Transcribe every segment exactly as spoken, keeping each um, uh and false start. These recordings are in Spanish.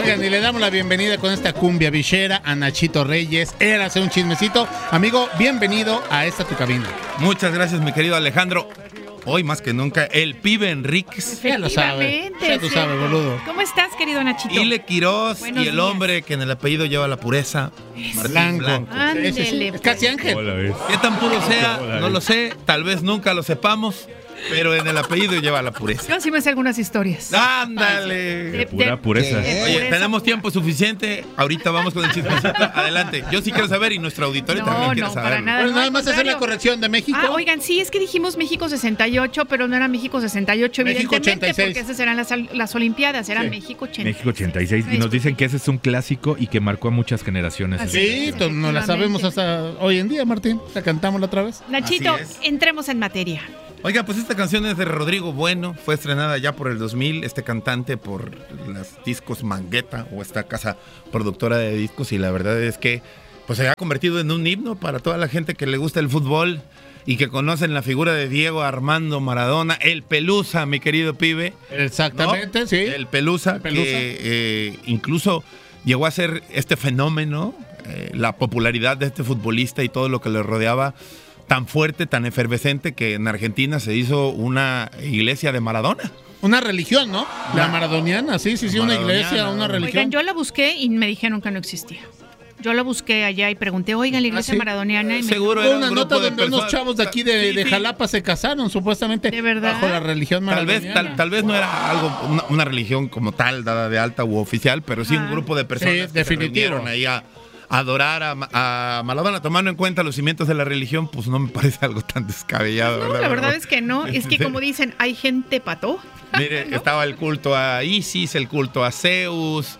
Oigan, y le damos la bienvenida con esta cumbia villera a Nachito Reyes. Era hacer un chismecito. Amigo, bienvenido a esta tu cabina. Muchas gracias, mi querido Alejandro. Hoy más que nunca, el pibe Enríquez. Ya lo sabe. Ya tú sabes, boludo. ¿Cómo estás, querido Nachito? Ile Quirós Buenos y el días. hombre que en el apellido lleva la pureza, Martín Blanco. Blanco. Ándele, Ese sí, es pues. casi ángel. Hola, ¿ves? ¿Qué tan puro sea? Hola, No lo sé, tal vez nunca lo sepamos, pero en el apellido lleva la pureza. Yo sí me sé algunas historias. ¡Ándale! De- Pura de- pureza. de Oye, pureza, tenemos pura. tiempo suficiente. Ahorita vamos con el chismecito. Adelante. Yo sí quiero saber y nuestro auditorio No, también quiere no, saber. para nada. Bueno, no, nada al más hacer la contrario. corrección de México. Ah, oigan, sí, es que dijimos México sesenta y ocho, pero no era México sesenta y ocho, México evidentemente, ochenta y seis. porque esas eran las, las Olimpiadas, era Sí. México ochenta y seis. México ochenta y seis. Y nos dicen que ese es un clásico y que marcó a muchas generaciones. Así Sí, es, to- no la sabemos efectivamente. hasta hoy en día, Martín. La cantamos la otra vez. Nachito, Así es. entremos en materia. Oiga, pues esta canción es de Rodrigo Bueno, fue estrenada ya por el dos mil, este cantante por las discos Mangueta o esta casa productora de discos, y la verdad es que pues se ha convertido en un himno para toda la gente que le gusta el fútbol y que conocen la figura de Diego Armando Maradona, el Pelusa, mi querido pibe. Exactamente, ¿no? sí. El Pelusa, Pelusa. que eh, incluso llegó a ser este fenómeno, eh, la popularidad de este futbolista y todo lo que le rodeaba, tan fuerte, tan efervescente, que en Argentina se hizo una iglesia de Maradona. Una religión, ¿no? La Una- maradoniana, sí, sí, sí, una Maradoniana. iglesia, una religión. Oigan, yo la busqué y me dijeron que no existía. Yo la busqué allá y pregunté, oigan, la iglesia ¿Ah, sí? maradoniana. Y me Seguro Hubo era una un nota grupo de donde unos personas- chavos de aquí de, Sí, de sí. Jalapa se casaron, supuestamente. ¿De verdad? Bajo la religión Tal vez, maradoniana. tal, tal vez no era algo, una, una religión como tal, dada de alta u oficial, pero sí un Ah. grupo de personas Sí, que se definitivo. reunieron ahí a, a adorar a, Ma- a Maradona, tomando en cuenta los cimientos de la religión, pues no me parece algo tan descabellado. No, ¿verdad? la verdad es que no. Es que como dicen, hay gente pató. Mire, estaba el culto a Isis, el culto a Zeus,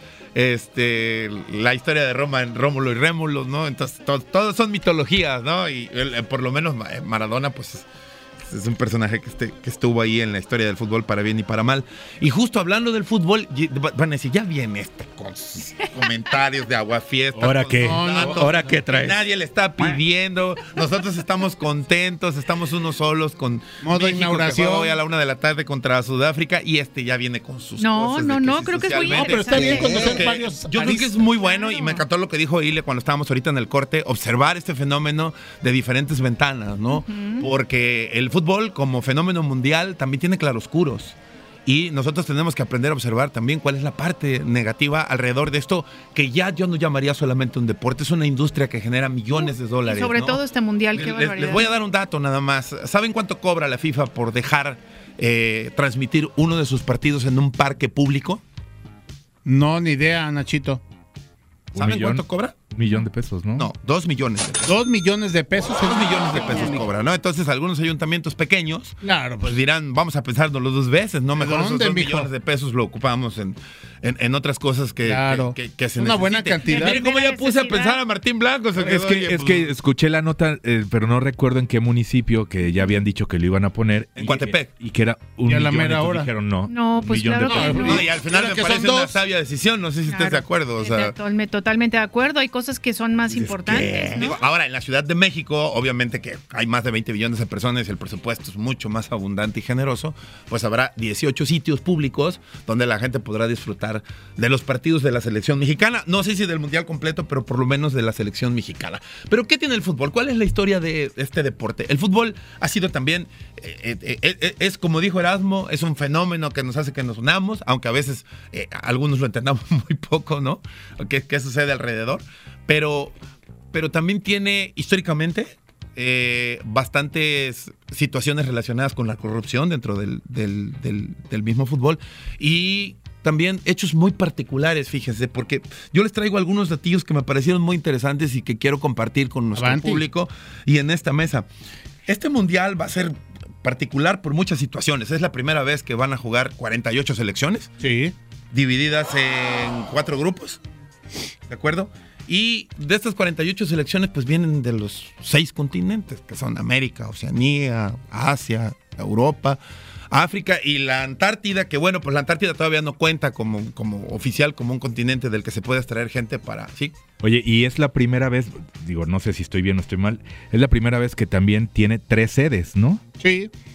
este, la historia de Roma en Rómulo y Rémulo, ¿no? Entonces, to- todos son mitologías, ¿no? Y el- por lo menos Ma- Maradona, pues, es un personaje que, este, que estuvo ahí en la historia del fútbol para bien y para mal. Y justo hablando del fútbol, y- van a decir, ya viene este con sus comentarios de aguafiestas. ¿Ahora con qué? sus datos. ¿Ahora qué traes? Nadie le está pidiendo. Nosotros estamos contentos, estamos unos solos con Modo México, que inauguración. juega hoy a la una de la tarde contra Sudáfrica, y este ya viene con sus No, cosas de no, que no, si creo que es muy socialmente- No, pero está bien interesante. conocer que- varios. Yo creo que es muy bueno, y Claro. me encantó lo que dijo Ile cuando estábamos ahorita en el corte, observar este fenómeno de diferentes ventanas, ¿no? Porque el fútbol como fenómeno mundial también tiene claroscuros. Y nosotros tenemos que aprender a observar también cuál es la parte negativa alrededor de esto, que ya yo no llamaría solamente un deporte, es una industria que genera millones de dólares. Y sobre ¿no? todo este mundial, qué Les, barbaridad. les voy a dar un dato nada más. ¿Saben cuánto cobra la FIFA por dejar eh, transmitir uno de sus partidos en un parque público? No, ni idea, Nachito. Un ¿Saben millón. cuánto cobra? Un millón de pesos, ¿no? No, dos millones de pesos. Dos millones de pesos. Dos millones de pesos cobra, ¿no? Entonces algunos ayuntamientos pequeños Claro, pues pues. dirán, vamos a pensárnoslo dos veces, ¿no? ¿De Mejor esos dónde, dos mijo? millones de pesos lo ocupamos en, en, en otras cosas que, Claro. que, que- que se Una buena necesite. cantidad. Mire cómo ya puse a pensar a Martín Blanco. se Es quedó, que, oye, es pues, que escuché la nota, eh, pero no recuerdo en qué municipio, que ya habían dicho que lo iban a poner. En y- Coatepec. Y que era un Y a la millón, mera entonces hora. dijeron no. No, un pues millón de claro que pesos. no. no, y al final Ahora me que son parece una dos. sabia decisión, no sé si estés de acuerdo. O sea, Totalmente, totalmente de acuerdo. Hay cosas que son más importantes, ¿no? digo, ahora, en la Ciudad de México, obviamente que hay más de veinte millones de personas y el presupuesto es mucho más abundante y generoso, pues habrá dieciocho sitios públicos donde la gente podrá disfrutar de los partidos de la selección mexicana. No sé si del mundial completo, pero por lo menos de la selección mexicana. Pero ¿qué tiene el fútbol? ¿Cuál es la historia de este deporte? El fútbol ha sido también, eh, eh, eh, eh, es como dijo Erasmo, es un fenómeno que nos hace que nos unamos, aunque a veces eh, algunos lo entendamos muy poco, ¿no? ¿Qué, qué sucede alrededor? Pero, pero también tiene históricamente eh, bastantes situaciones relacionadas con la corrupción dentro del, del, del, del mismo fútbol, y también hechos muy particulares, fíjense, porque yo les traigo algunos datillos que me parecieron muy interesantes y que quiero compartir con nuestro Avanti. público y en esta mesa. Este mundial va a ser particular por muchas situaciones. Es la primera vez que van a jugar cuarenta y ocho selecciones Sí. divididas en cuatro grupos, ¿de acuerdo? Y de estas cuarenta y ocho selecciones, pues vienen de los seis continentes, que son América, Oceanía, Asia, Europa, África y la Antártida, que bueno, pues la Antártida todavía no cuenta como, como oficial, como un continente del que se puede extraer gente para, ¿sí? Oye, y es la primera vez, digo, no sé si estoy bien o estoy mal, es la primera vez que también tiene tres sedes, ¿no? Sí.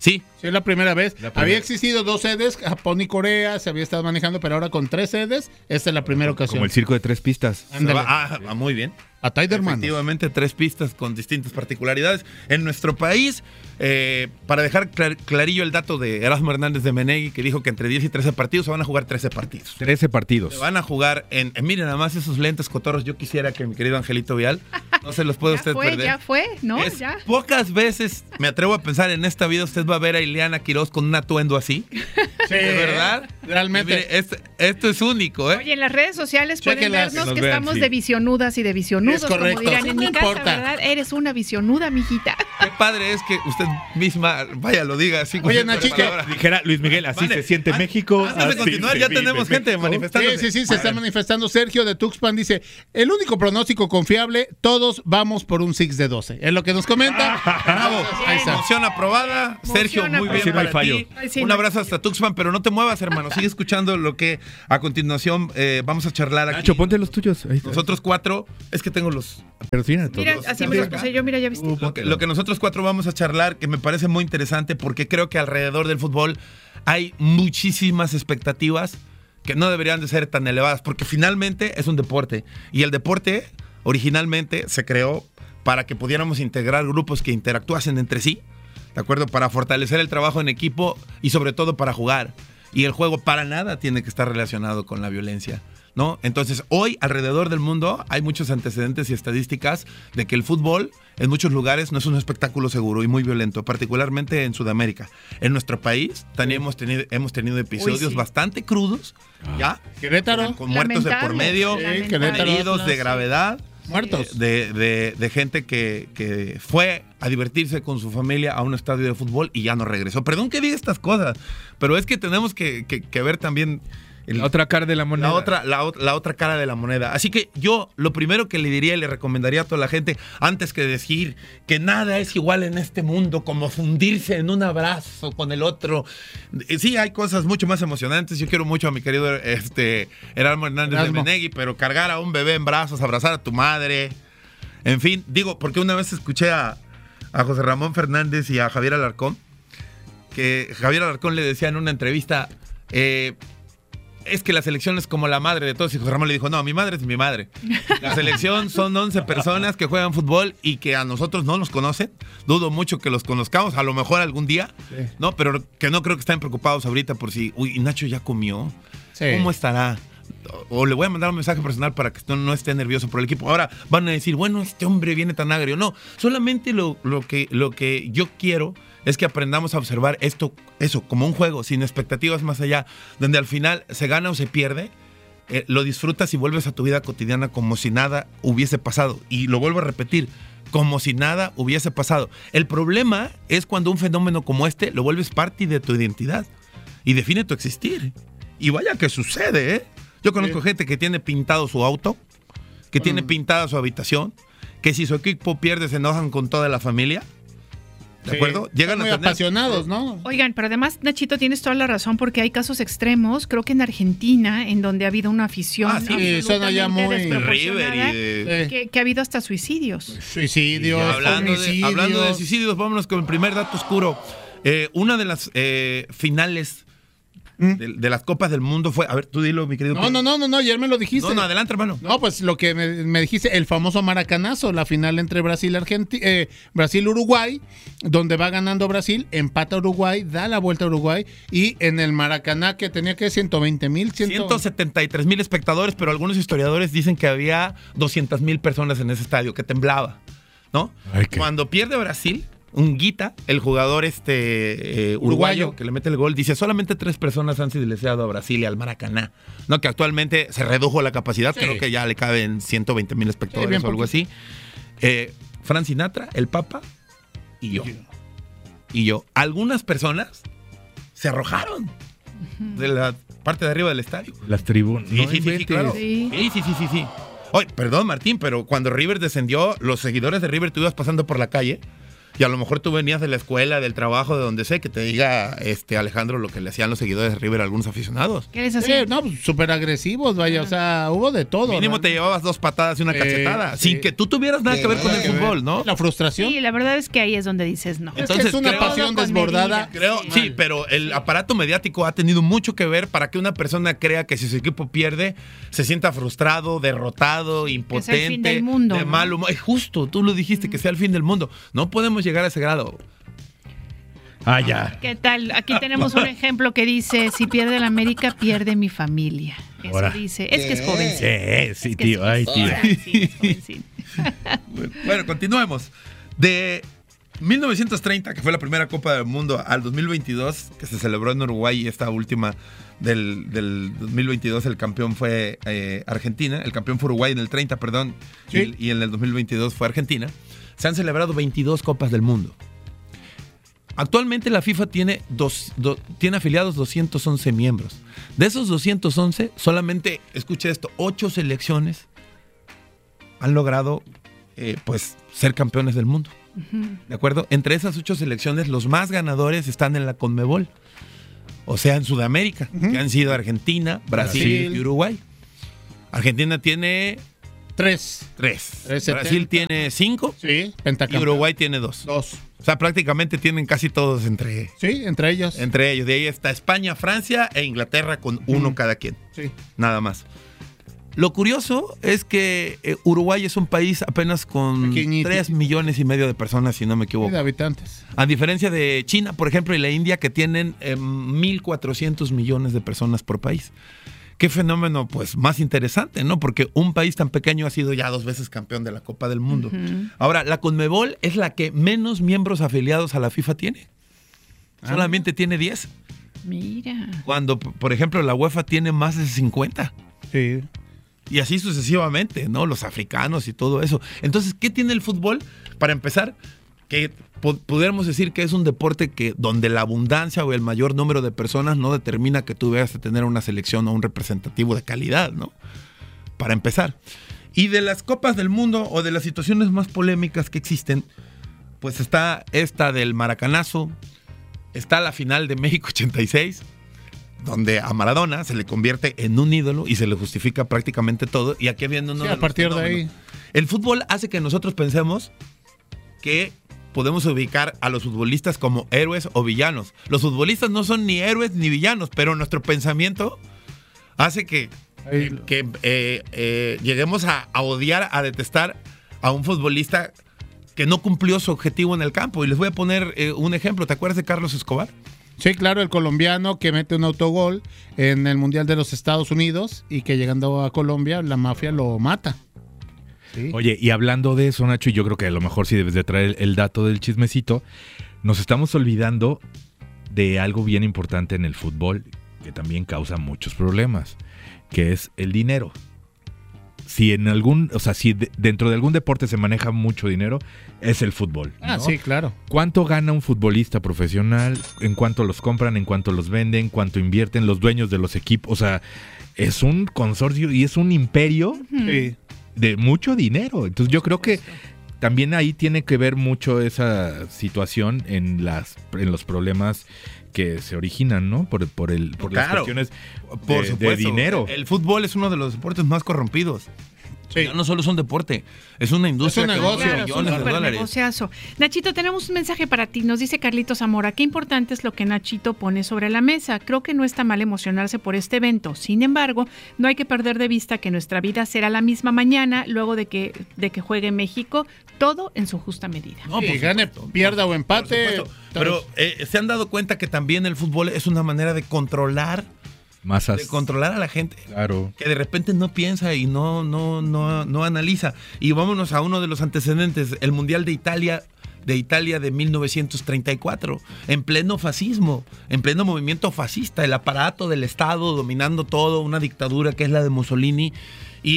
Sí. Sí, es la primera vez. La primera. Había existido dos sedes, Japón y Corea, se había estado manejando, pero ahora con tres sedes, esta es la primera ocasión. Como el circo de tres pistas. Ándale. Ah, ah, muy bien. A Tiderman. Efectivamente, tres pistas con distintas particularidades. En nuestro país, eh, para dejar clar- clarillo el dato de Erasmo Hernández de Menegui, que dijo que entre diez y trece partidos se van a jugar trece partidos. trece partidos. Se van a jugar en, en- miren, nada más esos lentes cotorros. Yo quisiera que mi querido Angelito Vial no se los pueda Ya usted fue, perder. ya fue, ¿no? Es Ya. pocas veces me atrevo a pensar en esta vida usted va a ver a Ileana Quiroz con un atuendo así. Sí, ¿De verdad? Realmente. Y mire, este- esto es único, ¿eh? Oye, en las redes sociales pueden Chéquenlas, vernos que nos que vean, estamos sí. de visionudas y de visionudos, Es correcto. como dirán en No mi casa, importa. ¿verdad? Eres una visionuda, mijita. Qué padre es que usted misma, vaya, lo diga así. con Oye, cierta Nachito, palabra. Dijera Luis Miguel, así Vale, se siente an- México. Antes de así continuar, se ya vive tenemos gente México. manifestándose. Sí, sí, sí, se está manifestando. Sergio de Tuxpan dice, el único pronóstico confiable, todos vamos por un six de doce. Es lo que nos comenta. Bravo. Ahí está. Moción aprobada. Moción Sergio, muy aprobada. bien Ahí sí no hay para fallo. ti. Ahí sí Un no hay abrazo hasta Tuxpan, pero no te muevas, hermano. Sigue escuchando lo que a continuación eh, vamos a charlar aquí. Nacho, ponte los tuyos. Ahí está. Nosotros cuatro, es que tengo los... Pero sí, todos. Mira, así me los puse yo, mira, ya viste. Lo que, lo que nosotros cuatro vamos a charlar, que me parece muy interesante, porque creo que alrededor del fútbol hay muchísimas expectativas que no deberían de ser tan elevadas, porque finalmente es un deporte. Y el deporte originalmente se creó para que pudiéramos integrar grupos que interactuasen entre sí, ¿de acuerdo? Para fortalecer el trabajo en equipo y sobre todo para jugar. Y el juego para nada tiene que estar relacionado con la violencia, ¿no? Entonces, hoy alrededor del mundo hay muchos antecedentes y estadísticas de que el fútbol en muchos lugares no es un espectáculo seguro y muy violento, particularmente en Sudamérica. En nuestro país también hemos tenido, hemos tenido episodios Uy, sí. bastante crudos, ¿ya? Querétaro, Con, con muertos de por Lamentable, medio, Sí, lamentable. Querétaro, heridos de Atlas, gravedad. muertos. De, de- de gente que, que fue a divertirse con su familia a un estadio de fútbol y ya no regresó. Perdón que diga estas cosas, pero es que tenemos que, que- que ver también el- La otra cara de la moneda. la otra, la, ot- la otra cara de la moneda. Así que yo lo primero que le diría y le recomendaría a toda la gente, antes que decir que nada es igual en este mundo, como fundirse en un abrazo con el otro. eh, Sí, hay cosas mucho más emocionantes. Yo quiero mucho a mi querido este, Erasmo Hernández Erasmo. de Menegui, pero cargar a un bebé en brazos, abrazar a tu madre. En fin, digo, porque una vez escuché a, a José Ramón Fernández y a Javier Alarcón, que Javier Alarcón le decía en una entrevista, eh, es que la selección es como la madre de todos. Y José Ramón le dijo, no, mi madre es mi madre. La selección son once personas que juegan fútbol y que a nosotros no nos conocen. Dudo mucho que los conozcamos, a lo mejor algún día, Sí. ¿no? Pero que no creo que estén preocupados ahorita por si, uy, Nacho ya comió. Sí. ¿Cómo estará? O le voy a mandar un mensaje personal para que no, no esté nervioso por el equipo. Ahora van a decir, bueno, este hombre viene tan agrio. No, solamente lo, lo, que, lo que yo quiero es que aprendamos a observar esto, eso, como un juego, sin expectativas más allá, donde al final se gana o se pierde, eh, lo disfrutas y vuelves a tu vida cotidiana como si nada hubiese pasado. Y lo vuelvo a repetir, como si nada hubiese pasado. El problema es cuando un fenómeno como este lo vuelves parte de tu identidad y define tu existir. Y vaya que sucede, ¿eh? Yo conozco Sí. gente que tiene pintado su auto, que tiene Mm. pintada su habitación, que si su equipo pierde se enojan con toda la familia. ¿De Sí. acuerdo? Llegan Están muy a tener... apasionados, ¿no? Oigan, pero además, Nachito, tienes toda la razón, porque hay casos extremos, creo que en Argentina, en donde ha habido una afición Ah, sí, son allá muy- absolutamente River y desproporcionada, de... Sí. que, que ha habido hasta suicidios. Suicidios, Hablando de, homicidios. hablando de suicidios, vámonos con el primer dato oscuro. Eh, una de las eh, finales ¿Mm? de, de las Copas del Mundo fue... A ver, tú dilo, mi querido. No, no, no, no, no, ayer me lo dijiste. No, no, adelante, hermano. No, pues lo que me, me dijiste, el famoso maracanazo, la final entre Brasil y Argentina, eh, Brasil-Uruguay, donde va ganando Brasil, empata Uruguay, da la vuelta a Uruguay, y en el Maracaná, que tenía que ciento veinte mil, ciento setenta y tres mil espectadores, pero algunos historiadores dicen que había doscientas mil personas en ese estadio, que temblaba, ¿no? Ay, qué- Cuando pierde Brasil, Unguita, el jugador este eh, uruguayo, Uruguayo. que le mete el gol, dice, solamente tres personas han silenciado a Brasil y al Maracaná, ¿no? Que actualmente se redujo la capacidad, Sí. creo que ya le caben ciento veinte mil espectadores Sí, bien o algo así. Eh, Frank Sinatra, el Papa y yo. Y yo. Algunas personas se arrojaron de la parte de arriba del estadio. Las tribunas. Sí, No sí, sí, sí, inventes. claro. Sí. Sí, sí, sí, sí, sí. Oye, perdón, Martín, pero cuando River descendió, los seguidores de River, tú ibas pasando por la calle Y a lo mejor tú venías de la escuela, del trabajo, de donde sea, que te diga este Alejandro lo que le hacían los seguidores de River a algunos aficionados. ¿Qué les Sí, hacía? no, pues, súper agresivos, vaya, o sea, hubo de todo. Mínimo ¿no? te llevabas dos patadas y una Eh, cachetada, sí. sin que tú tuvieras nada Sí, que ver con nada el que ver. fútbol, ¿no? La frustración. Sí, la verdad es que ahí es donde dices no. Es que Entonces, es una creo- pasión Todo con desbordada. medida. Creo, Sí. sí, pero el aparato mediático ha tenido mucho que ver para que una persona crea que si su equipo pierde, se sienta frustrado, derrotado, impotente, fin del mundo, de ¿no? mal humor. Es justo, tú lo dijiste, que sea el fin del mundo. No podemos llegar a ese grado. Ah, ya. ¿Qué tal? Aquí tenemos un ejemplo que dice, si pierde el América, pierde mi familia. Eso Ahora. dice. Es que es ¿Qué? jovencito. Sí, sí, Es que tío. es Ay, tío. jovencito. Sí, es jovencito. Bueno, continuemos. De mil novecientos treinta, que fue la primera Copa del Mundo, al dos mil veintidós, que se celebró en Uruguay, y esta última del, del dos mil veintidós, el campeón fue eh, Argentina, el campeón fue Uruguay en el treinta, perdón, Sí. y, y en el dos mil veintidós fue Argentina. Se han celebrado veintidós Copas del Mundo. Actualmente la FIFA tiene, dos, do- tiene afiliados doscientos once miembros. De esos doscientos once, solamente, escuche esto, ocho selecciones han logrado eh, pues ser campeones del mundo. ¿De acuerdo? Entre esas ocho selecciones, los más ganadores están en la Conmebol. O sea, en Sudamérica, que han sido Argentina, Brasil, Brasil. y Uruguay. Argentina tiene Tres. tres. Tres Brasil setenta. tiene cinco Sí, y pentacampeón. Uruguay tiene dos. Dos. O sea, prácticamente tienen casi todos entre, Sí, entre ellos. entre ellos. De ahí está España, Francia e Inglaterra con uno Ujú. cada quien. Sí. Nada más. Lo curioso es que eh, Uruguay es un país apenas con Pequeñito. tres millones y medio de personas, si no me Sí, equivoco. de habitantes. A diferencia de China, por ejemplo, y la India, que tienen eh, mil cuatrocientos millones de personas por país. Qué fenómeno, pues, más interesante, ¿no? Porque un país tan pequeño ha sido ya dos veces campeón de la Copa del Mundo. Ujú. Ahora, la Conmebol es la que menos miembros afiliados a la FIFA tiene. Ah. Solamente tiene diez. Mira. Cuando, p- por ejemplo, la UEFA tiene más de cincuenta. Sí. Y así sucesivamente, ¿no? Los africanos y todo eso. Entonces, ¿qué tiene el fútbol? Para empezar, que pu- pudiéramos decir que es un deporte que donde la abundancia o el mayor número de personas no determina que tú veas a tener una selección o un representativo de calidad, ¿no? Para empezar. Y de las copas del mundo o de las situaciones más polémicas que existen, pues está esta del maracanazo, está la final de México ochenta y seis, donde a Maradona se le convierte en un ídolo y se le justifica prácticamente todo. Y aquí viendo uno Sí, de a los partir de fenómenos. ahí. El fútbol hace que nosotros pensemos que podemos ubicar a los futbolistas como héroes o villanos. Los futbolistas no son ni héroes ni villanos, pero nuestro pensamiento hace que, Ahí- que eh, eh, lleguemos a, a odiar, a detestar a un futbolista que no cumplió su objetivo en el campo. Y les voy a poner eh, un ejemplo. ¿Te acuerdas de Carlos Escobar? Sí, claro, el colombiano que mete un autogol en el Mundial de los Estados Unidos y que llegando a Colombia la mafia lo mata. Sí. Oye, y hablando de eso, Nacho, y yo creo que a lo mejor sí debes de traer el, el dato del chismecito, nos estamos olvidando de algo bien importante en el fútbol que también causa muchos problemas, que es el dinero. Si en algún, o sea, si de- dentro de algún deporte se maneja mucho dinero, es el fútbol. Ah, ¿no? sí, claro. ¿Cuánto gana un futbolista profesional? ¿En cuánto los compran? ¿En cuánto los venden? ¿Cuánto invierten los dueños de los equipos? O sea, es un consorcio y es un imperio Sí. de mucho dinero. Entonces yo creo que también ahí tiene que ver mucho esa situación en las en los problemas que se originan, ¿no? Por, por el por las Claro. cuestiones Por de, supuesto. de dinero. El fútbol es uno de los deportes más corrompidos. Sí. Ya no solo es un deporte, es una industria Es un que negocio. mueve Claro, es un millones de súper dólares. negociazo. Nachito, tenemos un mensaje para ti. Nos dice Carlitos Zamora, qué importante es lo que Nachito pone sobre la mesa. Creo que no está mal emocionarse por este evento. Sin embargo, no hay que perder de vista que nuestra vida será la misma mañana luego de que, de que juegue México, todo en su justa medida. No, Sí, por gane, supuesto, pierda o por empate. supuesto. Pero eh, se han dado cuenta que también el fútbol es una manera de controlar, Masas. de controlar a la gente. Claro. Que de repente no piensa y no, no, no, no analiza. Y vámonos a uno de los antecedentes, el Mundial de Italia, de Italia de mil novecientos treinta y cuatro, en pleno fascismo, en pleno movimiento fascista, el aparato del Estado dominando todo, una dictadura que es la de Mussolini, y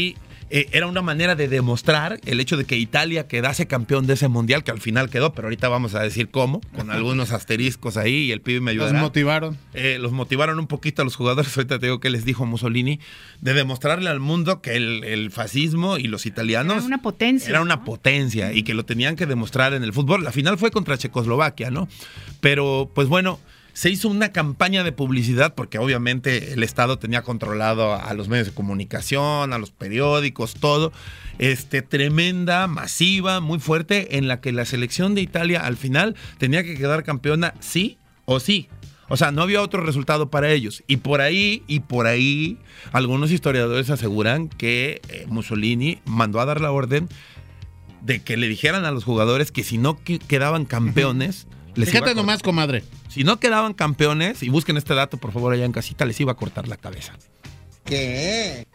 eh, era una manera de demostrar el hecho de que Italia quedase campeón de ese mundial, que al final quedó, pero ahorita vamos a decir cómo, con algunos asteriscos ahí y el pibe me ayudará. Los motivaron. Eh, los motivaron un poquito a los jugadores, ahorita te digo que les dijo Mussolini, de demostrarle al mundo que el, el fascismo y los italianos... Era una potencia. Era una ¿no? potencia y que lo tenían que demostrar en el fútbol. La final fue contra Checoslovaquia, ¿no? Pero, pues bueno... Se hizo una campaña de publicidad porque obviamente el Estado tenía controlado a los medios de comunicación, a los periódicos, todo. Este, tremenda, masiva, muy fuerte, en la que la selección de Italia al final tenía que quedar campeona sí o sí. O sea, no había otro resultado para ellos. Y por ahí, y por ahí, algunos historiadores aseguran que eh, Mussolini mandó a dar la orden de que le dijeran a los jugadores que si no que quedaban campeones... Les Fíjate iba a nomás, comadre. Si no quedaban campeones, y busquen este dato por favor allá en casita, les iba a cortar la cabeza. ¿Qué?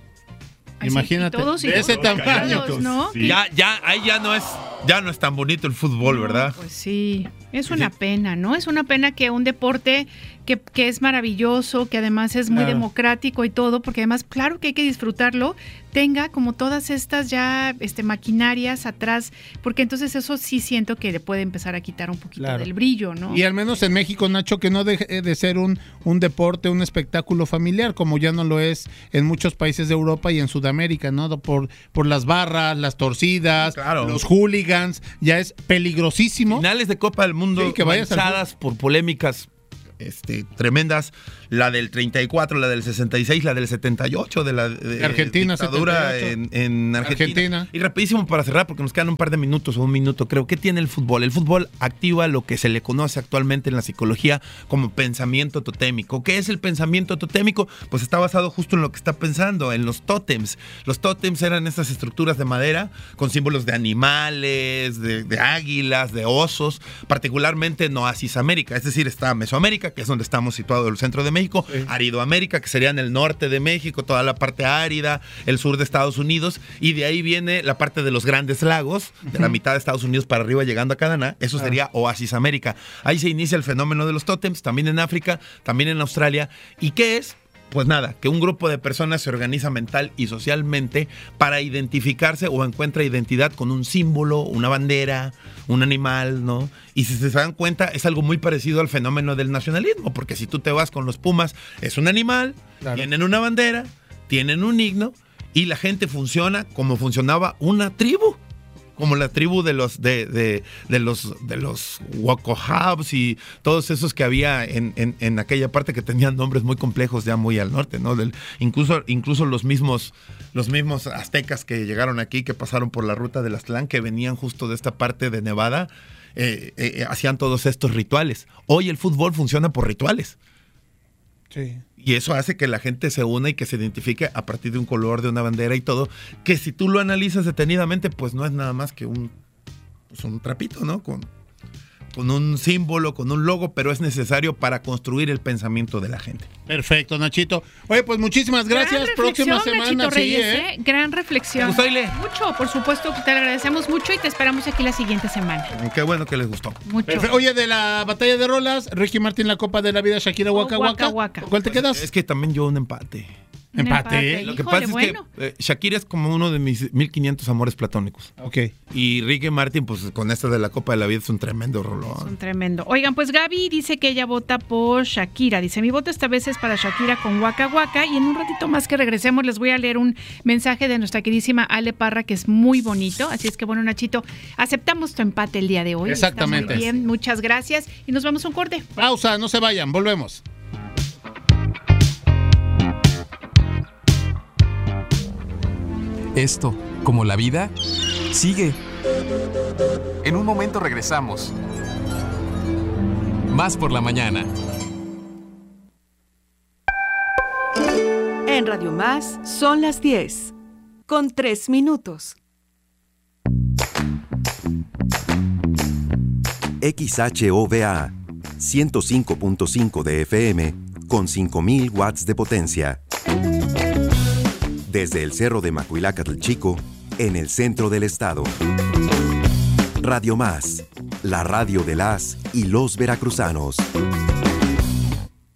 Así, Imagínate, y todos, y de ese todos tamaño. callados, ¿no? Sí. Ya, ya, ahí ya no es, ya no es tan bonito el fútbol, ¿verdad? Pues sí, es Sí, una sí. pena, ¿no? Es una pena que un deporte que, que es maravilloso, que además es muy Claro. democrático y todo, porque además, claro que hay que disfrutarlo, tenga como todas estas ya este, maquinarias atrás, porque entonces eso sí siento que le puede empezar a quitar un poquito Claro. del brillo, ¿no? Y al menos en México, Nacho, que no deje de ser un, un deporte, un espectáculo familiar, como ya no lo es en muchos países de Europa y en Sudamérica, ¿no? Por, por las barras, las torcidas, Claro. los hooligans, ya es peligrosísimo. Finales de Copa del Mundo Sí, que vayas al manchadas por polémicas este, tremendas, la del treinta y cuatro, la del sesenta y seis, la del setenta y ocho, de la de Argentina, dictadura setenta y en, ocho. en Argentina. Argentina. Y rapidísimo para cerrar, porque nos quedan un par de minutos o un minuto, creo. ¿Qué tiene el fútbol? El fútbol activa lo que se le conoce actualmente en la psicología como pensamiento totémico. ¿Qué es el pensamiento totémico? Pues está basado justo en lo que está pensando, en los tótems. Los tótems eran estas estructuras de madera con símbolos de animales, de, de águilas, de osos, particularmente en Oasis América. Es decir, está Mesoamérica, que es donde estamos situados, el centro de México, Sí. Aridoamérica, que sería en el norte de México, toda la parte árida, el sur de Estados Unidos, y de ahí viene la parte de los grandes lagos, de la mitad de Estados Unidos para arriba llegando a Canadá, eso sería Oasis América. Ahí se inicia el fenómeno de los tótems, también en África, también en Australia. ¿Y qué es? Pues nada, que un grupo de personas se organiza mental y socialmente para identificarse o encuentra identidad con un símbolo, una bandera, un animal, ¿no? Y si se dan cuenta, es algo muy parecido al fenómeno del nacionalismo, porque si tú te vas con los Pumas, es un animal, Claro. tienen una bandera, tienen un himno, y la gente funciona como funcionaba una tribu. Como la tribu de los de, de, de los de los Wacohabs y todos esos que había en, en, en aquella parte que tenían nombres muy complejos ya muy al norte, ¿no? Del, incluso incluso los mismos los mismos aztecas que llegaron aquí, que pasaron por la ruta del Aztlán, que venían justo de esta parte de Nevada, eh, eh, hacían todos estos rituales. Hoy el fútbol funciona por rituales. Sí. Y eso hace que la gente se una y que se identifique a partir de un color, de una bandera y todo, que si tú lo analizas detenidamente, pues no es nada más que un, pues un trapito, ¿no? Con, con un símbolo, con un logo, pero es necesario para construir el pensamiento de la gente. Perfecto, Nachito. Oye, pues muchísimas gracias. Gran Próxima reflexión, semana, Nachito sí, Reyes, ¿eh? ¿eh? Gran reflexión. ¿Te gustó, Ile? Mucho, por supuesto, te agradecemos mucho y te esperamos aquí la siguiente semana. Qué bueno que les gustó. Mucho. Perfecto. Oye, de la batalla de rolas, Ricky Martin, la Copa de la Vida, Shakira, Oh, Waka Waka Waka. Waka. ¿Con ¿Cuál te quedas? Es que también yo un empate. Un empate. Lo que Híjole, pasa bueno. es que eh, Shakira es como uno de mis mil quinientos amores platónicos. Ok. Y Ricky Martin, pues con esta de la Copa de la Vida es un tremendo Es rolón. un tremendo. Oigan, pues Gaby dice que ella vota por Shakira. Dice, mi voto esta vez es para Shakira con Waka Waka. Y en un ratito más que regresemos les voy a leer un mensaje de nuestra queridísima Ale Parra, que es muy bonito. Así es que bueno, Nachito, aceptamos tu empate el día de hoy. Exactamente. Está muy bien, muchas gracias. Y nos vamos a un corte. Pausa, no se vayan, volvemos. Esto, como la vida, sigue. En un momento regresamos. Más por la mañana. En Radio Más son las diez, con tres minutos. X H O V A, ciento cinco punto cinco de F M, con cinco mil watts de potencia. Desde el Cerro de Macuilácatl Chico, en el centro del estado. Radio Más, la radio de las y los veracruzanos.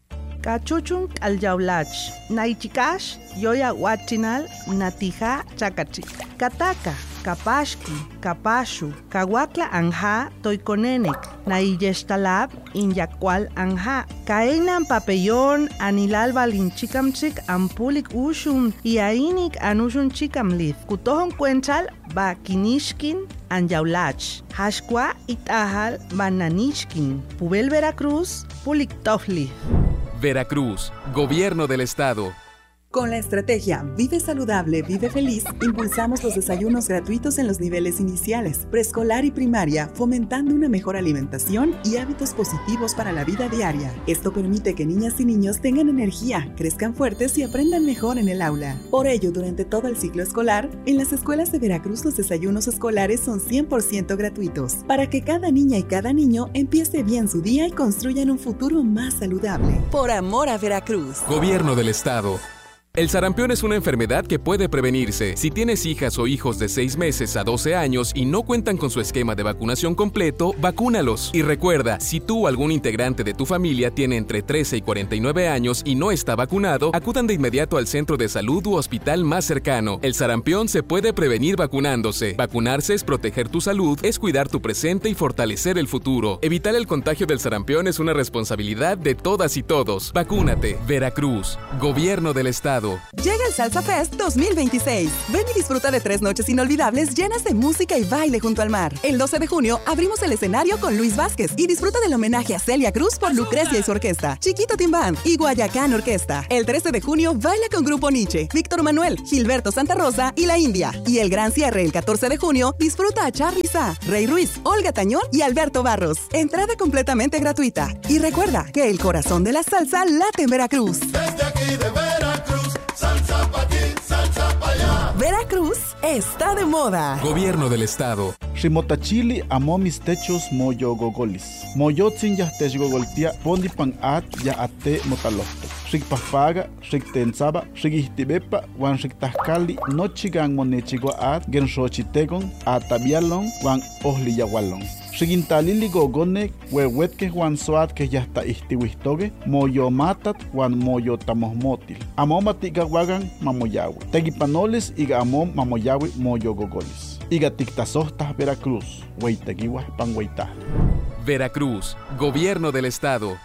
Kachuchun aljaulach. Naichikash, yoya wachinal, natija chakachik. Kataka, kapashki, kapashu, kawakla anja, toikonenek. Naiyestalab, inyakwal anja. Kaenan papellón, anilal balinchikamchik, ampulik ushum, iainik anushun chikamlith. Kutohon cuenchal, ba kinishkin, anjaulach. Hashkwa itahal, bananishkin. Pubel Veracruz, pulik tofli. Veracruz, Gobierno del Estado. Con la estrategia Vive Saludable, Vive Feliz, impulsamos los desayunos gratuitos en los niveles iniciales, preescolar y primaria, fomentando una mejor alimentación y hábitos positivos para la vida diaria. Esto permite que niñas y niños tengan energía, crezcan fuertes y aprendan mejor en el aula. Por ello, durante todo el ciclo escolar, en las escuelas de Veracruz los desayunos escolares son cien por ciento gratuitos, para que cada niña y cada niño empiece bien su día y construyan un futuro más saludable. Por amor a Veracruz. Gobierno del Estado. El sarampión es una enfermedad que puede prevenirse. Si tienes hijas o hijos de seis meses a doce años y no cuentan con su esquema de vacunación completo, vacúnalos. Y recuerda, si tú o algún integrante de tu familia tiene entre trece y cuarenta y nueve años y no está vacunado, acudan de inmediato al centro de salud u hospital más cercano. El sarampión se puede prevenir vacunándose. Vacunarse es proteger tu salud, es cuidar tu presente y fortalecer el futuro. Evitar el contagio del sarampión es una responsabilidad de todas y todos. Vacúnate. Veracruz, Gobierno del Estado. Llega el Salsa Fest dos mil veintiséis. Ven y disfruta de tres noches inolvidables llenas de música y baile junto al mar. El doce de junio abrimos el escenario con Luis Vázquez y disfruta del homenaje a Celia Cruz por Lucrecia y su orquesta, Chiquito Team Band y Guayacán Orquesta. El trece de junio baila con Grupo Nietzsche, Víctor Manuel, Gilberto Santa Rosa y La India. Y el gran cierre el catorce de junio disfruta a Charly Sa, Rey Ruiz, Olga Tañón y Alberto Barros. Entrada completamente gratuita. Y recuerda que el corazón de la salsa late en Veracruz. Desde aquí de Veracruz, salsa pa' aquí, salsa pa' allá. Veracruz está de moda. Gobierno del Estado. Rimotachili amo mis techos moyo gogolis. Moyotzin ya tech gogoltia pondi pan at ya ate motalohto. Rik pafaga, rik tensaba, rik ihtibepa, wan rik tahkali, nochigan monechigua at, genshochitegon, atabialon, wan ohliyawalon. Rigintalili gogone, huehuetke wan soat que ya está ihtiwistoge, moyo matat, wan moyo tamosmotil. Amomati gawagan mamoyawe. Tegipanoles iga amom mamoyawe moyo gogolis. Iga tiktasostas Veracruz, hueiteguiwas pan hueitaj. Veracruz, Gobierno del Estado.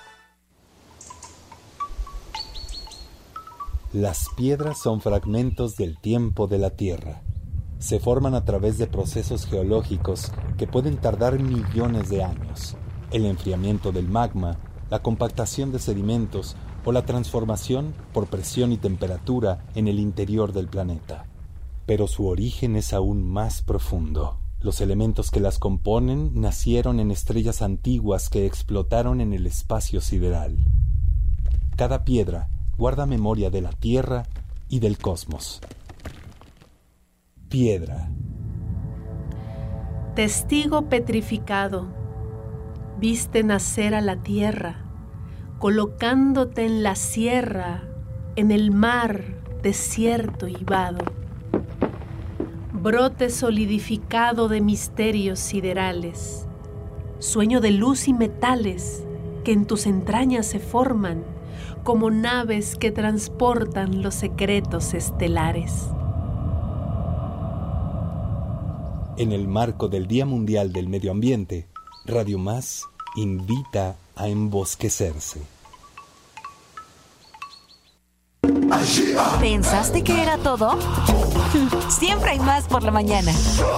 Las piedras son fragmentos del tiempo de la Tierra. Se forman a través de procesos geológicos que pueden tardar millones de años. El enfriamiento del magma, la compactación de sedimentos o la transformación por presión y temperatura en el interior del planeta. Pero su origen es aún más profundo. Los elementos que las componen nacieron en estrellas antiguas que explotaron en el espacio sideral. Cada piedra guarda memoria de la Tierra y del cosmos. Piedra. Testigo petrificado, viste nacer a la tierra, colocándote en la sierra, en el mar desierto y vado. Brote solidificado de misterios siderales, sueño de luz y metales que en tus entrañas se forman como naves que transportan los secretos estelares. En el marco del Día Mundial del Medio Ambiente, Radio Más invita a embosquecerse. ¿Pensaste que era todo? Siempre hay más por la mañana.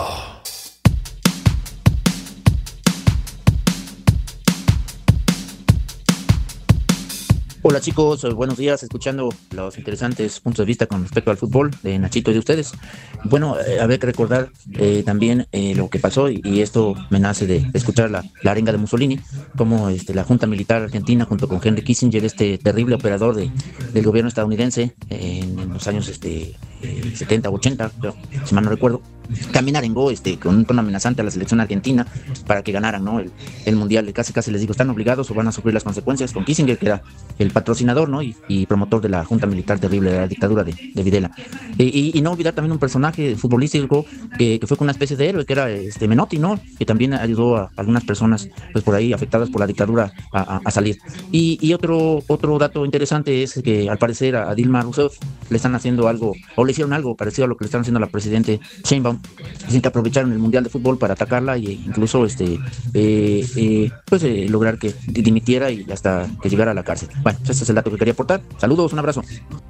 Hola chicos, buenos días, escuchando los interesantes puntos de vista con respecto al fútbol de Nachito y de ustedes. Bueno, eh, habría que recordar eh, también eh, lo que pasó, y, y esto me nace de escuchar la, la arenga de Mussolini, como este, la Junta Militar Argentina junto con Henry Kissinger, este terrible operador de, del gobierno estadounidense eh, en, en los años este, eh, setenta o ochenta, creo, si mal no recuerdo, también arengó este, con un tono amenazante a la selección argentina para que ganaran, ¿no? el, el mundial. Casi casi les digo, están obligados o van a sufrir las consecuencias, con Kissinger, que era el patrocinador, ¿no? y, y promotor de la junta militar terrible, de la dictadura de, de Videla. Y, y, y no olvidar también un personaje futbolístico que, que fue con una especie de héroe, que era este Menotti, ¿no? que también ayudó a algunas personas pues por ahí afectadas por la dictadura a, a, a salir. Y, y otro, otro dato interesante es que al parecer a Dilma Rousseff le están haciendo algo, o le hicieron algo parecido a lo que le están haciendo a la presidente Sheinbaum. Dicen que aprovecharon el Mundial de Fútbol para atacarla e incluso este eh, eh, pues eh, lograr que dimitiera y hasta que llegara a la cárcel. Bueno, pues ese es el dato que quería aportar. Saludos, un abrazo.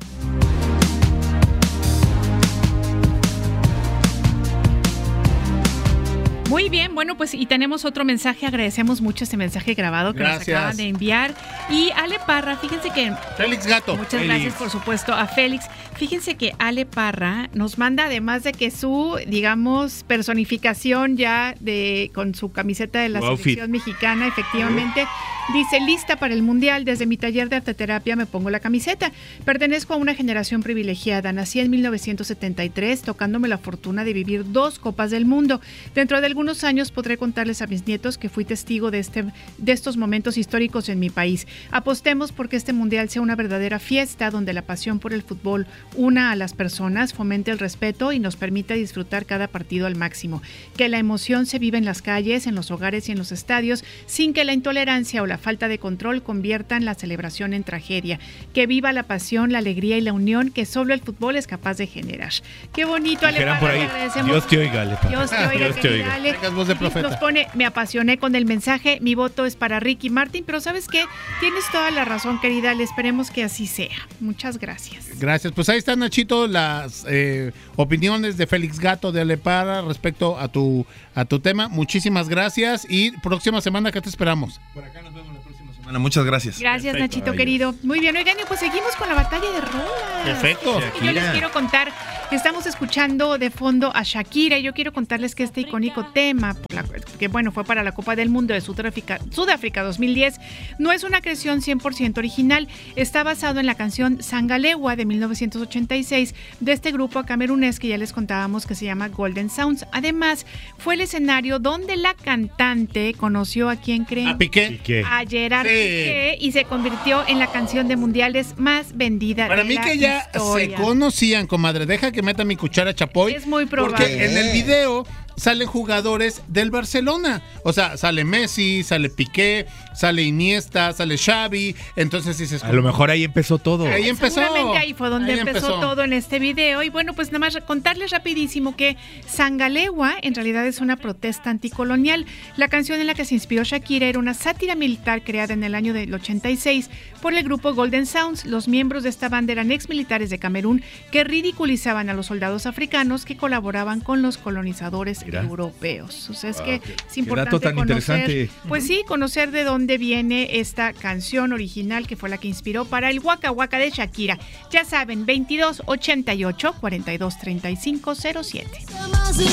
Muy bien, bueno, pues y tenemos otro mensaje, agradecemos mucho este mensaje grabado que gracias. Nos acaban de enviar. Y Ale Parra, fíjense que... Félix Gato. Muchas Félix. gracias, por supuesto, a Félix. Fíjense que Ale Parra nos manda, además de que su, digamos, personificación ya de con su camiseta de la Wow, selección fit. mexicana, efectivamente, dice, lista para el Mundial, desde mi taller de arteterapia me pongo la camiseta. Pertenezco a una generación privilegiada, nací en mil novecientos setenta y tres, tocándome la fortuna de vivir dos Copas del Mundo. Dentro de algunos años podré contarles a mis nietos que fui testigo de, este, de estos momentos históricos en mi país. Apostemos porque este Mundial sea una verdadera fiesta donde la pasión por el fútbol una a las personas, fomente el respeto y nos permita disfrutar cada partido al máximo. Que la emoción se viva en las calles, en los hogares y en los estadios, sin que la intolerancia o la falta de control conviertan la celebración en tragedia. Que viva la pasión, la alegría y la unión que solo el fútbol es capaz de generar. Qué bonito, Ale Dijeran por Parra, ahí, te agradecemos. Dios te oiga, Ale Parra. Dios te oiga, Dios te querida oiga. Ale. Tengas voz de profeta. Nos pone, me apasioné con el mensaje, mi voto es para Ricky Martin, pero ¿sabes qué? Tienes toda la razón, querida Ale, esperemos que así sea. Muchas gracias. Gracias. Pues ahí está, Nachito, las eh, opiniones de Félix Gato, de Ale Parra respecto a tu, a tu tema. Muchísimas gracias y próxima semana, ¿qué te esperamos? Por acá nos vemos la próxima semana. Muchas gracias. Gracias, Perfecto. Nachito, Adiós. querido. Muy bien, oigan, y pues seguimos con la batalla de rolas. Perfecto. Yo les quiero contar que estamos escuchando de fondo a Shakira y yo quiero contarles que este icónico tema, por la- que bueno, fue para la Copa del Mundo de Sudáfrica, Sudáfrica dos mil diez, no es una creación cien por ciento original, está basado en la canción Sangalewa de mil novecientos ochenta y seis de este grupo camerunés que ya les contábamos que se llama Golden Sounds. Además, fue el escenario donde la cantante conoció a quien creen. ¿A Piqué? Piqué. A Gerard Sí. Piqué y se convirtió en la canción de mundiales más vendida Para de mí la que ya historia. se conocían, comadre. Deja que meta mi cuchara chapoy. Es muy probable. Porque en el video salen jugadores del Barcelona. O sea, sale Messi, sale Piqué, sale Iniesta, sale Xavi. Entonces dices... A lo mejor ahí empezó todo. Ahí empezó. Seguramente ahí fue donde Ahí empezó, empezó. todo en este video. Y bueno, pues nada más contarles rapidísimo que Sangalewa en realidad es una protesta anticolonial. La canción en la que se inspiró Shakira era una sátira militar creada en el año del ochenta y seis por el grupo Golden Sounds. Los miembros de esta banda eran exmilitares de Camerún que ridiculizaban a los soldados africanos que colaboraban con los colonizadores Mira. europeos. O sea, es Wow, que qué- es qué importante dato tan conocer, interesante. pues sí, conocer de dónde viene esta canción original que fue la que inspiró para el Waka Waka de Shakira. Ya saben, veintidós ochenta y ocho cuarenta y dos treinta y cinco cero siete.